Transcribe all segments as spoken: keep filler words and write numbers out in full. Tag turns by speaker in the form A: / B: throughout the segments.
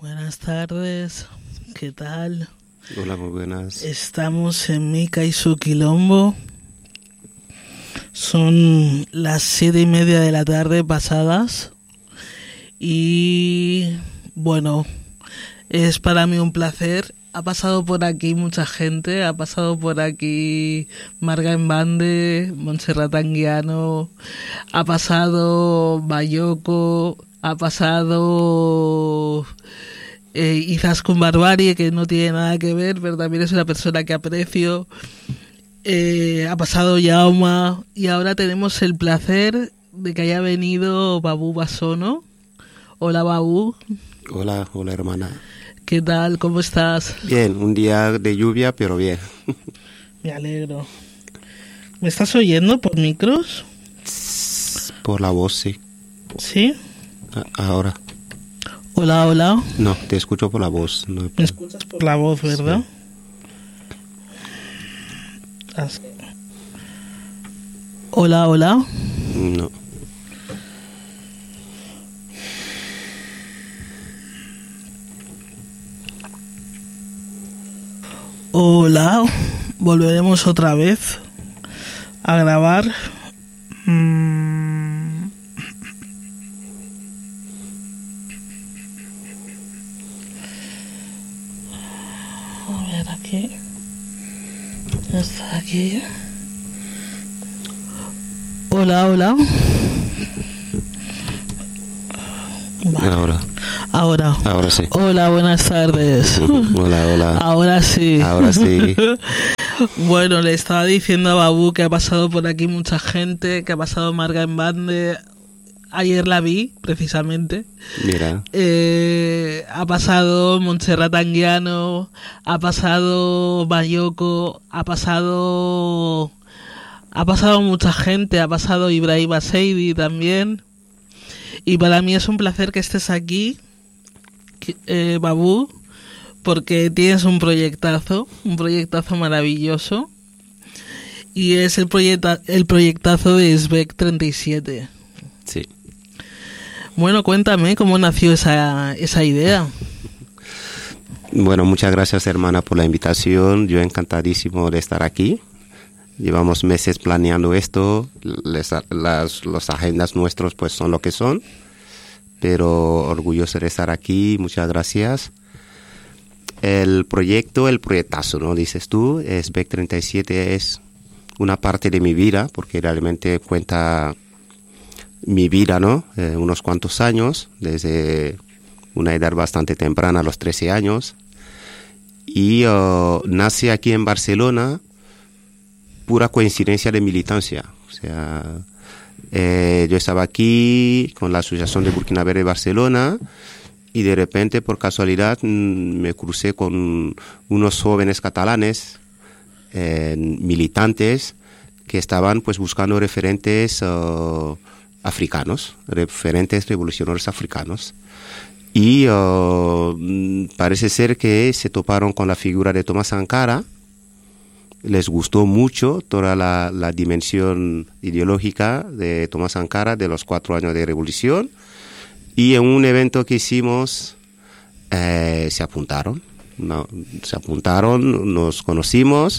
A: Buenas tardes, ¿qué tal?
B: Hola, muy buenas.
A: Estamos en Mica y su quilombo. Son las siete y media de la tarde pasadas. Y bueno, es para mí un placer. Ha pasado por aquí mucha gente, ha pasado por aquí Marga Embande, Montserrat Anguiano, ha pasado Bayoko, ha pasado eh, Izaskun Barbarie, que no tiene nada que ver, pero también es una persona que aprecio. Eh, ha pasado Yauma y ahora tenemos el placer de que haya venido Babu Basono. Hola, Babu.
B: Hola, hola hermana.
A: ¿Qué tal? ¿Cómo estás?
B: Bien, un día de lluvia, pero bien.
A: Me alegro. ¿Me estás oyendo por micros?
B: Por la voz, sí.
A: ¿Sí?
B: A- ahora.
A: Hola, hola.
B: No, te escucho por la voz. No,
A: Me escuchas por la voz, ¿verdad? Sí. Así. Hola, hola.
B: No.
A: Hola. Volveremos otra vez a grabar. Mm. A ver, aquí. Está aquí. Hola, hola. Vale.
B: Ahora.
A: Ahora.
B: Ahora sí.
A: Hola, buenas tardes.
B: Hola, hola.
A: Ahora sí.
B: Ahora sí.
A: Bueno, le estaba diciendo a Babu que ha pasado por aquí mucha gente, que ha pasado Marga Embande. Ayer la vi, precisamente.
B: Mira.
A: Eh, ha pasado Montserrat Anguiano, ha pasado Bayoko, ha pasado... Ha pasado mucha gente, ha pasado Ibrahim Aseidi también. Y para mí es un placer que estés aquí, eh, Babu, porque tienes un proyectazo, un proyectazo maravilloso. Y es el, proyecta, el proyectazo de Svek treinta y siete.
B: Sí.
A: Bueno, cuéntame cómo nació esa, esa idea.
B: Bueno, muchas gracias hermana por la invitación. Yo encantadísimo de estar aquí. Llevamos meses planeando esto. Les, las los agendas nuestros pues son lo que son. Pero orgulloso de estar aquí. Muchas gracias. El proyecto, el proyectazo, ¿no? Dices tú, Svek treinta y siete es una parte de mi vida porque realmente cuenta mi vida, ¿no? Eh, unos cuantos años, desde una edad bastante temprana, a los trece años. Y uh, nace aquí en Barcelona, pura coincidencia de militancia. O sea, eh, yo estaba aquí con la Asociación de Burkinabe de Barcelona y de repente, por casualidad, me crucé con unos jóvenes catalanes, eh, militantes, que estaban pues buscando referentes uh, africanos, referentes revolucionarios africanos. Y uh, parece ser que se toparon con la figura de Thomas Sankara. Les gustó mucho toda la, la dimensión ideológica de Thomas Sankara de los cuatro años de revolución. Y en un evento que hicimos, eh, se apuntaron, no, se apuntaron, nos conocimos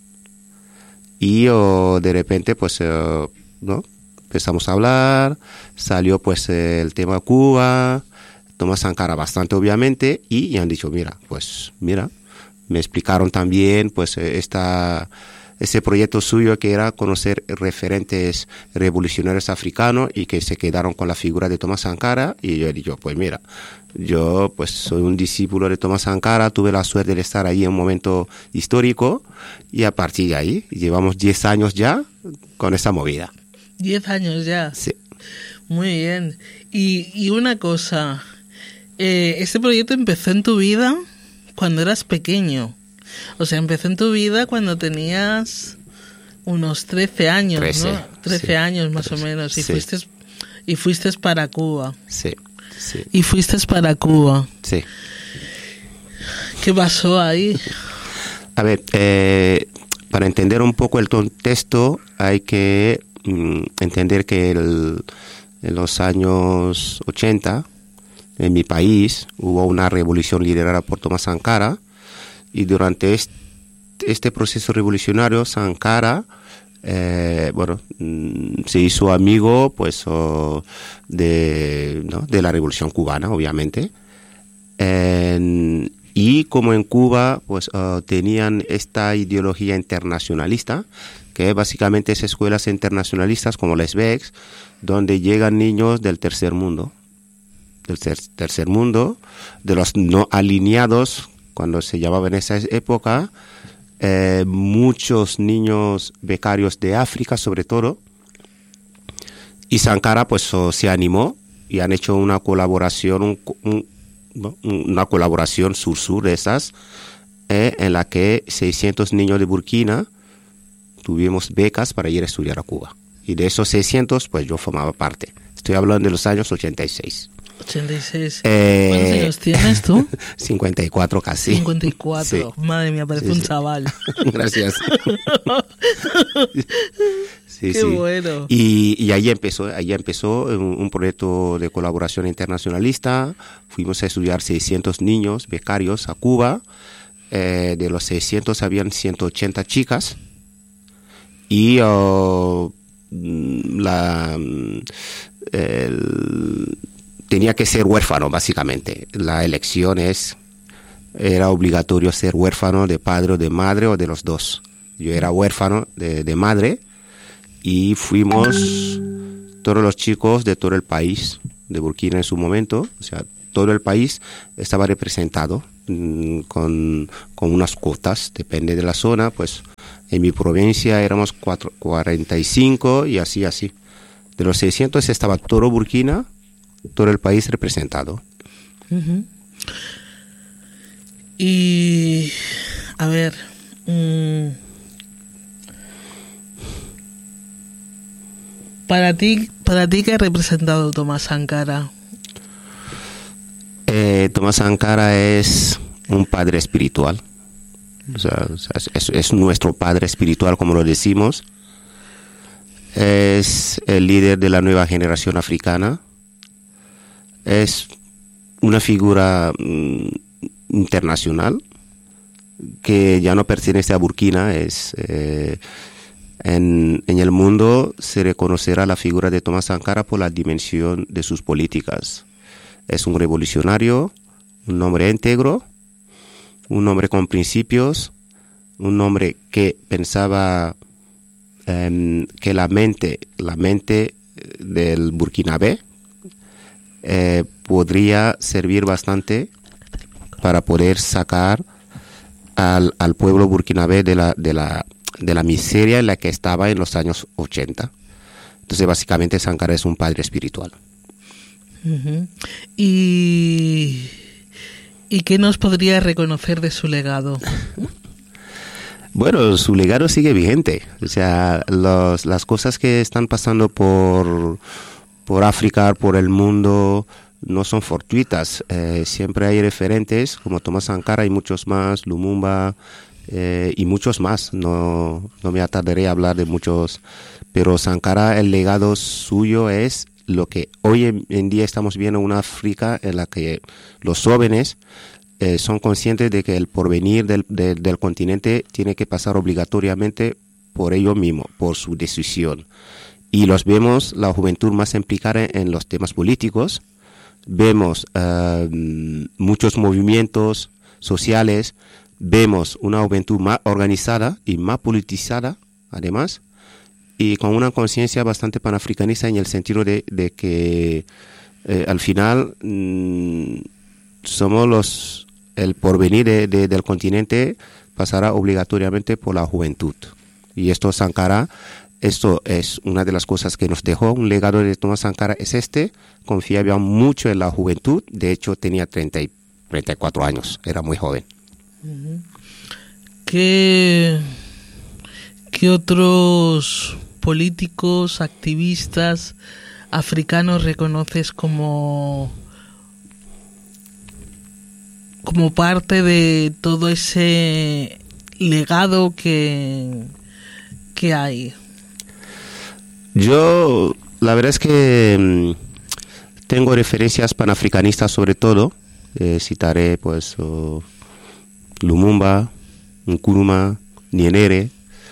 B: y oh, de repente pues eh, no empezamos a hablar, salió pues eh, el tema Cuba, Thomas Sankara bastante obviamente, y, y han dicho mira, pues mira, me explicaron también pues esta, ese proyecto suyo que era conocer referentes revolucionarios africanos y que se quedaron con la figura de Thomas Sankara. Y yo digo, pues mira, yo pues soy un discípulo de Thomas Sankara, tuve la suerte de estar ahí en un momento histórico y a partir de ahí llevamos diez años ya con esa movida.
A: Diez años ya.
B: Sí.
A: Muy bien. Y, y una cosa, eh, este proyecto empezó en tu vida cuando eras pequeño. O sea, empezó en tu vida cuando tenías unos trece años,
B: trece,
A: ¿no? trece
B: sí,
A: años más
B: trece,
A: o menos. Y
B: sí.
A: fuiste y fuiste para Cuba.
B: Sí, sí.
A: Y fuiste para Cuba.
B: Sí.
A: ¿Qué pasó ahí?
B: A ver, eh, para entender un poco el contexto hay que mm, entender que el, en los años ochenta en mi país hubo una revolución liderada por Thomas Sankara, y durante este, este proceso revolucionario Sankara eh, bueno, se hizo amigo pues oh, de, ¿no? de la revolución cubana, obviamente. En, y como en Cuba pues uh, tenían esta ideología internacionalista, que básicamente es escuelas internacionalistas como la S B E X, donde llegan niños del tercer mundo, del ter tercer mundo, de los no alineados, cuando se llamaba en esa época, eh, muchos niños becarios de África sobre todo, y Sankara pues oh, se animó y han hecho una colaboración, un, un, una colaboración sur-sur de esas, eh, en la que seiscientos niños de Burkina tuvimos becas para ir a estudiar a Cuba. Y de esos seiscientos, pues yo formaba parte. Estoy hablando de los años ochenta y seis.
A: ochenta y seis.
B: Eh,
A: ¿Cuántos años tienes tú?
B: cincuenta y cuatro casi.
A: cincuenta y cuatro. Sí. Madre mía, parece sí, un sí. chaval.
B: Gracias. Sí,
A: Qué
B: sí.
A: bueno.
B: Y, y ahí empezó, ahí empezó un, un proyecto de colaboración internacionalista. Fuimos a estudiar seiscientos niños becarios a Cuba. Eh, de los seiscientos habían ciento ochenta chicas. Y uh, la el, tenía que ser huérfano, básicamente. La elección es, era obligatorio ser huérfano de padre o de madre o de los dos. Yo era huérfano de, de madre, y fuimos todos los chicos de todo el país, de Burkina en su momento, o sea, todo el país estaba representado mmm, con, con unas cuotas, depende de la zona, pues en mi provincia éramos cuatro, cuarenta y cinco y así, así. De los seiscientos estaba todo Burkina, todo el país representado.
A: Uh-huh. Y, a ver, mmm, para ti, para ti, ¿qué ha representado Thomas Sankara?
B: Eh, Thomas Sankara es un padre espiritual. O sea, es, es nuestro padre espiritual, como lo decimos. Es el líder de la nueva generación africana. Es una figura mm, internacional que ya no pertenece a Burkina. Es, eh, en, en el mundo se reconocerá la figura de Thomas Sankara por la dimensión de sus políticas. Es un revolucionario, un hombre íntegro, un hombre con principios, un hombre que pensaba eh, que la mente, la mente del burkinabé eh, podría servir bastante para poder sacar al, al pueblo burkinabé de la, de, la, de la miseria en la que estaba en los años ochenta. Entonces, básicamente, Sankara es un padre espiritual.
A: Uh-huh. Y... ¿Y qué nos podría reconocer de su legado?
B: Bueno, su legado sigue vigente. O sea, los, las cosas que están pasando por, por África, por el mundo, no son fortuitas. Eh, siempre hay referentes como Thomas Sankara y muchos más, Lumumba eh, y muchos más. No, no me atardaré a hablar de muchos, pero Sankara, el legado suyo es lo que hoy en, en día estamos viendo, una África en la que los jóvenes eh, son conscientes de que el porvenir del, de, del continente tiene que pasar obligatoriamente por ellos mismos, por su decisión. Y los vemos, la juventud más implicada en los temas políticos. Vemos uh, muchos movimientos sociales, vemos una juventud más organizada y más politizada, además, y con una conciencia bastante panafricanista en el sentido de, de que eh, al final mmm, somos los, el porvenir de, de, del continente pasará obligatoriamente por la juventud. Y esto Sankara, esto es una de las cosas que nos dejó, un legado de Thomas Sankara es este, confiaba mucho en la juventud, de hecho tenía treinta y cuatro años, era muy joven.
A: ¿Qué, qué otros políticos, activistas africanos reconoces como, como parte de todo ese legado que, que hay?
B: Yo, la verdad es que tengo referencias panafricanistas sobre todo. Eh, citaré pues oh, Lumumba, Nkrumah, Nyerere,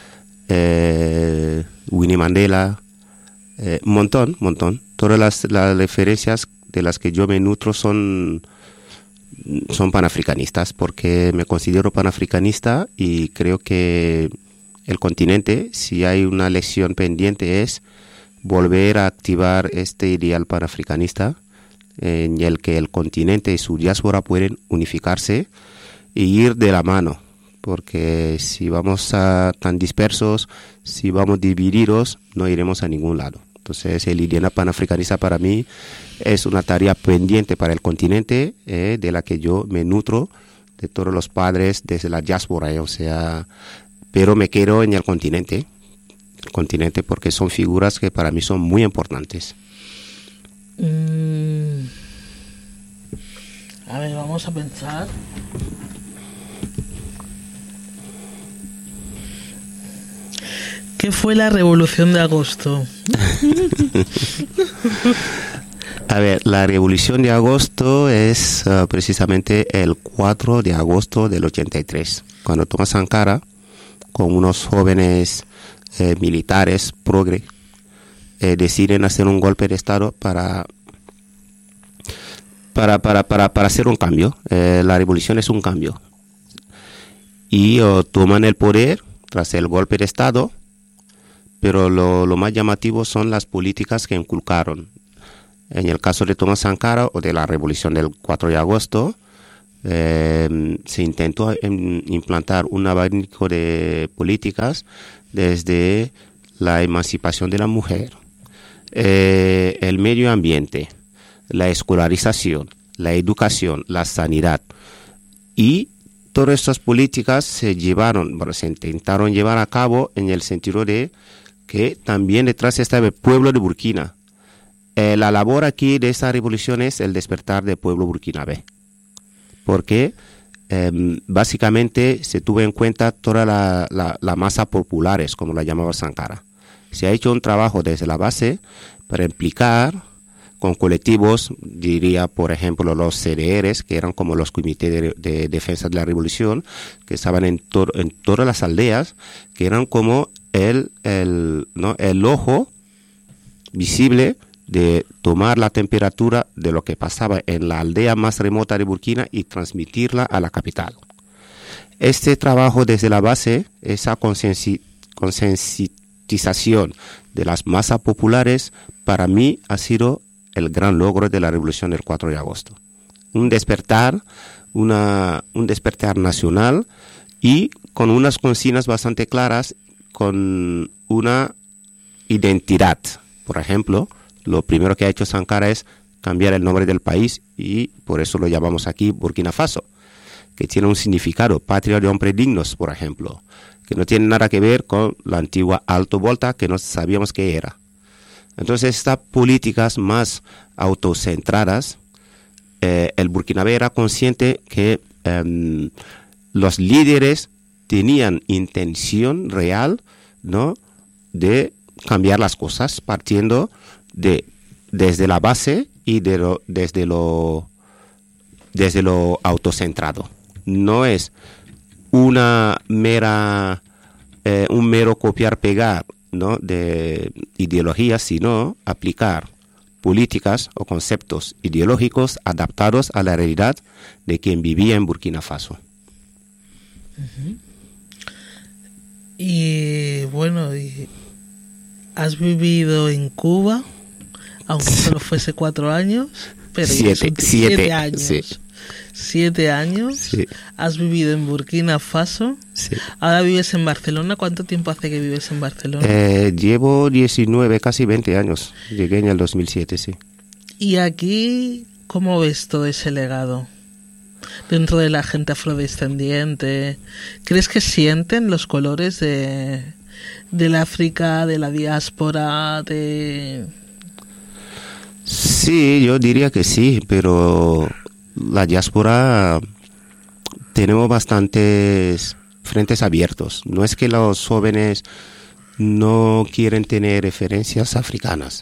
B: eh, Winnie Mandela, eh, un montón, montón. Todas las, las referencias de las que yo me nutro son, son panafricanistas, porque me considero panafricanista y creo que el continente, si hay una lección pendiente, es volver a activar este ideal panafricanista en el que el continente y su diáspora pueden unificarse y ir de la mano, porque si vamos a tan dispersos, si vamos divididos, no iremos a ningún lado. Entonces el ideal panafricanista para mí es una tarea pendiente para el continente, eh, de la que yo me nutro, de todos los padres desde la diáspora, eh, o sea, pero me quedo en el continente, el continente porque son figuras que para mí son muy importantes.
A: Mm. A ver, vamos a pensar. ¿Qué fue la Revolución de Agosto?
B: A ver, la Revolución de Agosto es uh, precisamente el cuatro de agosto del ochenta y tres, cuando Thomas Sankara, con unos jóvenes eh, militares progre, eh, deciden hacer un golpe de Estado para para para para, para hacer un cambio. Eh, la revolución es un cambio. Y oh, toman el poder tras el golpe de Estado, pero lo, lo más llamativo son las políticas que inculcaron. En el caso de Thomas Sankara o de la revolución del cuatro de agosto, eh, se intentó em, implantar un abanico de políticas desde la emancipación de la mujer, eh, el medio ambiente, la escolarización, la educación, la sanidad. Y todas estas políticas se llevaron, bueno, se intentaron llevar a cabo en el sentido de que también detrás está el pueblo de Burkina. Eh, la labor aquí de esta revolución es el despertar del pueblo burkinabé, porque eh, básicamente se tuvo en cuenta toda la, la, la masa populares, como la llamaba Sankara. Se ha hecho un trabajo desde la base para implicar con colectivos, diría por ejemplo los C D Rs, que eran como los comités de, de defensa de la revolución, que estaban en, to en todas las aldeas, que eran como el, el, ¿no? el ojo visible de tomar la temperatura de lo que pasaba en la aldea más remota de Burkina y transmitirla a la capital. Este trabajo desde la base, esa concientización de las masas populares, para mí ha sido el gran logro de la revolución del cuatro de agosto. Un despertar, una, un despertar nacional y con unas consignas bastante claras, con una identidad. Por ejemplo, lo primero que ha hecho Sankara es cambiar el nombre del país y por eso lo llamamos aquí Burkina Faso, que tiene un significado, patria de hombres dignos, por ejemplo, que no tiene nada que ver con la antigua Alto Volta, que no sabíamos qué era. Entonces, estas políticas más autocentradas, eh, el burkinabé era consciente que eh, los líderes tenían intención real, ¿no?, de cambiar las cosas partiendo de desde la base y de lo, desde lo desde lo autocentrado. No es una mera eh, un mero copiar pegar, ¿no?, de ideologías, sino aplicar políticas o conceptos ideológicos adaptados a la realidad de quien vivía en Burkina Faso.
A: Uh-huh. Y bueno, y has vivido en Cuba, aunque solo fuese cuatro años, pero
B: siete,
A: son
B: siete,
A: siete años.
B: Sí.
A: Siete años.
B: Sí.
A: Has vivido en Burkina Faso.
B: Sí.
A: Ahora vives en Barcelona. ¿Cuánto tiempo hace que vives en Barcelona?
B: Eh, llevo diecinueve, casi veinte años. Llegué en el dos mil siete, sí.
A: ¿Y aquí cómo ves todo ese legado? Dentro de la gente afrodescendiente, ¿crees que sienten los colores de del África, de la diáspora, de...?
B: Sí, yo diría que sí, pero la diáspora tenemos bastantes frentes abiertos. No es que los jóvenes no quieren tener referencias africanas,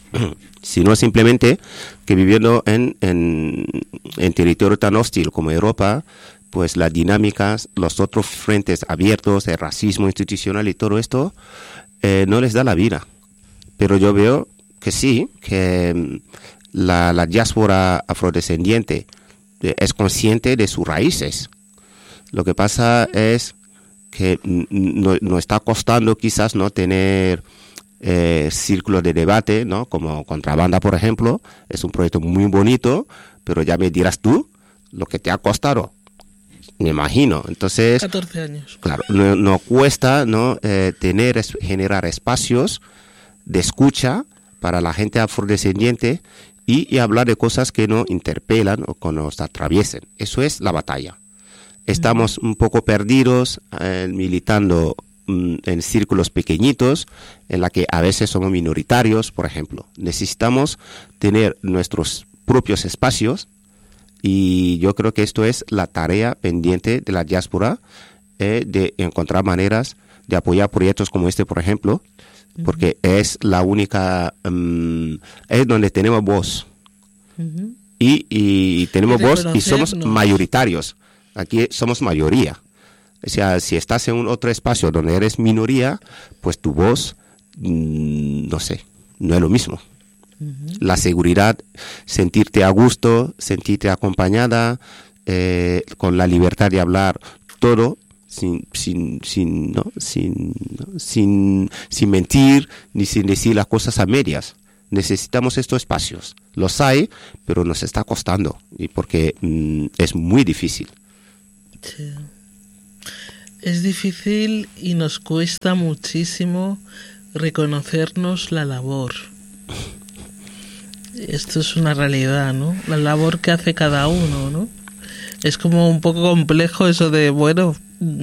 B: sino simplemente que viviendo en, en, en territorio tan hostil como Europa, pues las dinámicas, los otros frentes abiertos, el racismo institucional y todo esto, eh, no les da la vida. Pero yo veo que sí, que la, la diáspora afrodescendiente es consciente de sus raíces. Lo que pasa es que nos no está costando quizás no tener eh, círculos de debate, ¿no? Como Contrabanda, por ejemplo, es un proyecto muy bonito, pero ya me dirás tú lo que te ha costado. Me imagino. Entonces,
A: catorce años.
B: Claro, no, no cuesta, ¿no? Eh, tener, es, generar espacios de escucha para la gente afrodescendiente y, y hablar de cosas que nos interpelan o que nos atraviesen. Eso es la batalla. Estamos un poco perdidos eh, militando mm, en círculos pequeñitos en la que a veces somos minoritarios, por ejemplo. Necesitamos tener nuestros propios espacios y yo creo que esto es la tarea pendiente de la diáspora, eh, de encontrar maneras de apoyar proyectos como este, por ejemplo, porque uh-huh. es la única, um, es donde tenemos voz. Uh-huh. y, y tenemos voz y somos mayoritarios. Aquí somos mayoría. O sea, si estás en un otro espacio donde eres minoría, pues tu voz, mmm, no sé, no es lo mismo. Uh-huh. La seguridad, sentirte a gusto, sentirte acompañada, eh, con la libertad de hablar todo, sin sin sin no sin ¿no? sin sin mentir ni sin decir las cosas a medias. Necesitamos estos espacios. Los hay, pero nos está costando y porque mmm, es muy difícil.
A: Sí. Es difícil y nos cuesta muchísimo reconocernos la labor. Esto es una realidad, ¿no? La labor que hace cada uno, ¿no? Es como un poco complejo eso de, bueno,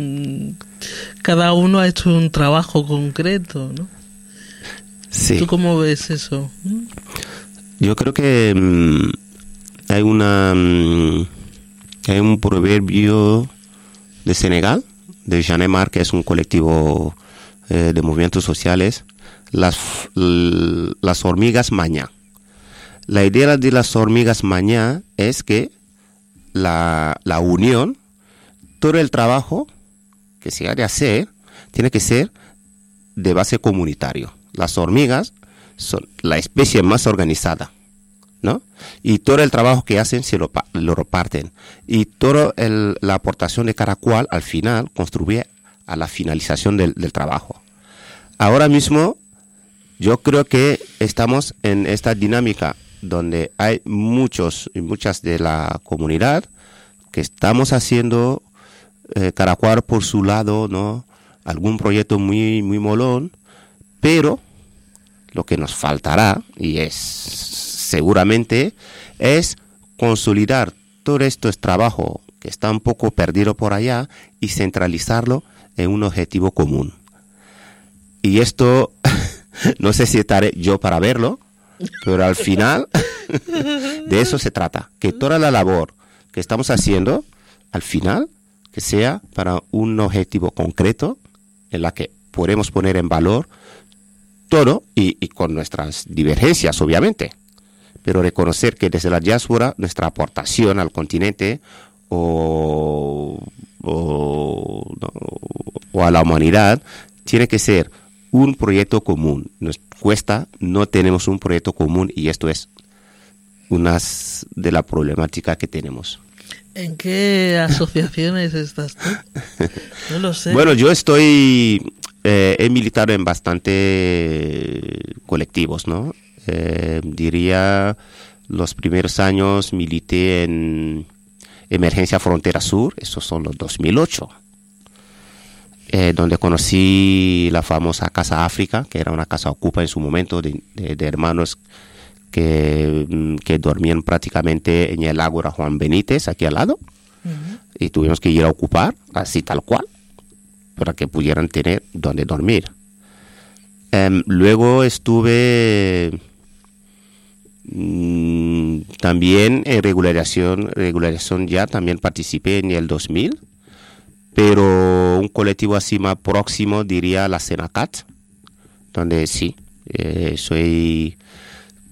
A: cada uno ha hecho un trabajo concreto, ¿no?
B: Sí.
A: ¿Tú cómo ves eso?
B: Yo creo que mmm, hay una mmm, hay un proverbio de Senegal, de Janemar, que es un colectivo eh, de movimientos sociales, las, l, las hormigas mañá. La idea de las hormigas mañá es que la, la unión, todo el trabajo que se ha de hacer, tiene que ser de base comunitario. Las hormigas son la especie más organizada, ¿no? Y todo el trabajo que hacen se lo, lo reparten. Y toda la aportación de cada cual al final contribuye a la finalización del, del trabajo. Ahora mismo yo creo que estamos en esta dinámica donde hay muchos y muchas de la comunidad que estamos haciendo eh, cada cual por su lado, ¿no? Algún proyecto muy, muy molón, pero lo que nos faltará, y es seguramente, es consolidar todo esto es trabajo que está un poco perdido por allá y centralizarlo en un objetivo común. Y esto, no sé si estaré yo para verlo, pero al final de eso se trata, que toda la labor que estamos haciendo, al final, que sea para un objetivo concreto en la que podemos poner en valor todo y, y con nuestras divergencias, obviamente, pero reconocer que desde la diáspora nuestra aportación al continente o, o, no, o a la humanidad tiene que ser un proyecto común. Nos cuesta, no tenemos un proyecto común y esto es una de las problemáticas que tenemos.
A: ¿En qué asociaciones estás tú? No lo sé.
B: Bueno, yo estoy, eh, he militado en bastante colectivos, ¿no? Eh, diría, los primeros años milité en Emergencia Frontera Sur, esos son los dos mil ocho, eh, donde conocí la famosa Casa África, que era una casa ocupa en su momento de, de, de hermanos que, que dormían prácticamente en el Ágora Juan Benítez, aquí al lado, uh-huh. Y tuvimos que ir a ocupar, así tal cual, para que pudieran tener donde dormir. Um, luego estuve um, también en regularización, regularización ya, también participé en el dos mil, pero un colectivo así más próximo diría la Senacat, donde sí, eh, soy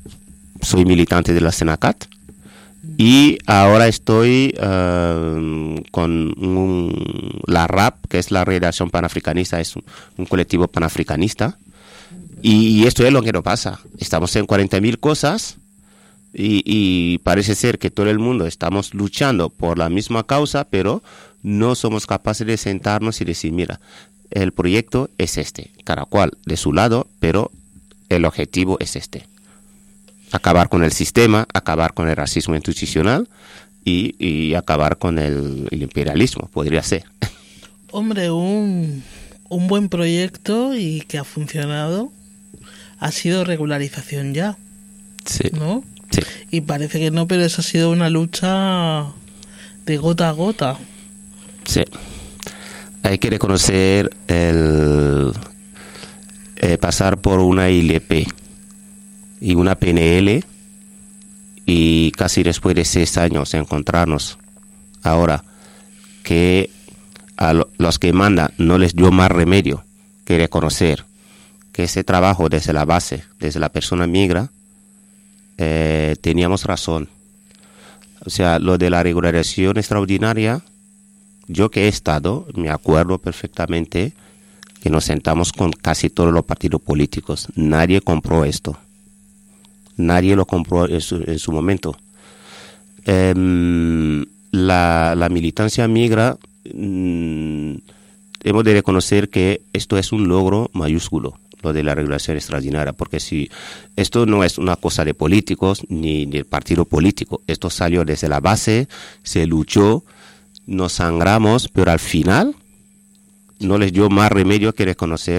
B: soy militante de la Senacat y ahora estoy uh, con un, la R A P, que es la Red de Acción Panafricanista, es un, un colectivo panafricanista, y, y esto es lo que nos pasa. Estamos en cuarenta mil cosas y, y parece ser que todo el mundo estamos luchando por la misma causa, pero no somos capaces de sentarnos y decir, mira, el proyecto es este, cada cual de su lado, pero el objetivo es este. Acabar con el sistema, acabar con el racismo institucional y, y acabar con el, el imperialismo, podría ser.
A: Hombre, un, un buen proyecto y que ha funcionado ha sido regularización ya,
B: sí.
A: ¿no?
B: Sí.
A: Y parece que no, pero eso ha sido una lucha de gota a gota.
B: Sí. Hay que reconocer el eh, pasar por una I L P y una P N L y casi después de seis años encontrarnos ahora que a lo, los que mandan no les dio más remedio que reconocer que ese trabajo desde la base, desde la persona migra, eh, teníamos razón. O sea, lo de la regularización extraordinaria, yo que he estado, me acuerdo perfectamente que nos sentamos con casi todos los partidos políticos. Nadie compró esto. Nadie lo compró en su, en su momento. Eh, la, la militancia migra, mmm, hemos de reconocer que esto es un logro mayúsculo, lo de la regulación extraordinaria, porque si esto no es una cosa de políticos ni del partido político, esto salió desde la base, se luchó, nos sangramos, pero al final no les dio más remedio que reconocer